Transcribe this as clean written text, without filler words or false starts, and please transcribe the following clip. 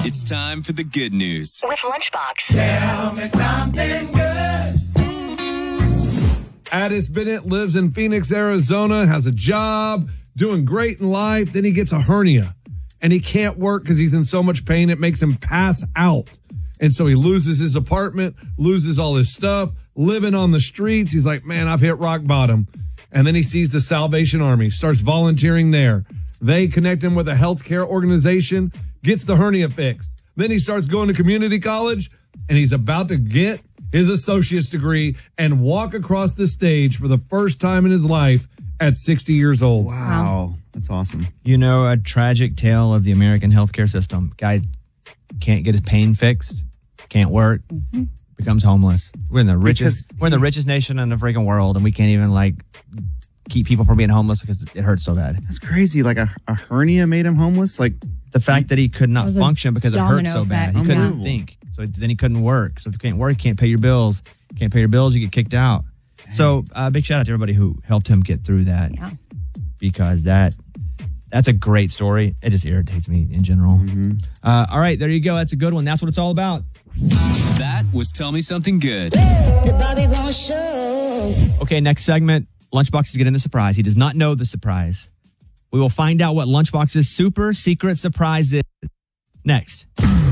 It's time for the good news with Lunchbox. Tell me something good. Addis Bennett lives in Phoenix, Arizona, has a job, doing great in life. Then he gets a hernia and he can't work because he's in so much pain. It makes him pass out. And so he loses his apartment, loses all his stuff, living on the streets. He's like, man, I've hit rock bottom. And then he sees the Salvation Army, starts volunteering there. They connect him with a healthcare organization, gets the hernia fixed. Then he starts going to community college, and he's about to get his associate's degree and walk across the stage for the first time in his life at 60 years old. Wow. That's awesome. You know, a tragic tale of the American healthcare system. Guy can't get his pain fixed, can't work, becomes homeless. We're in the richest nation in the freaking world, and we can't even keep people from being homeless because it hurts so bad. That's crazy. Like a hernia made him homeless? Like the fact that he could not function because it hurt so bad. He couldn't Yeah. think. So then he couldn't work. So if you can't work, you can't pay your bills. You can't pay your bills, you get kicked out. Dang. So big shout out to everybody who helped him get through that. Yeah. Because that's a great story. It just irritates me in general. All right, there you go. That's a good one. That's what it's all about. That was Tell Me Something Good. The Bobby Bones Show. Okay, next segment. Lunchbox is getting the surprise. He does not know the surprise. We will find out what Lunchbox's super secret surprise is next.